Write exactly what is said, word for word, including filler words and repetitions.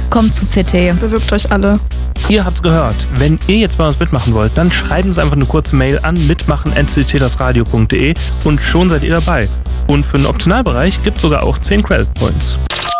Kommt zu C T. Bewirbt euch alle. Ihr habt's gehört. Wenn ihr jetzt bei uns mitmachen wollt, dann schreibt uns einfach eine kurze Mail an mitmachen at civitasradio punkt de und schon seid ihr dabei. Und für den Optionalbereich gibt es sogar auch zehn Credit Points.